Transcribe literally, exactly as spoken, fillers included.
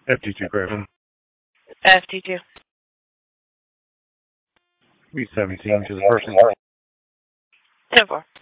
F T two Griffin. F T two. B seventeen to the person. ten four.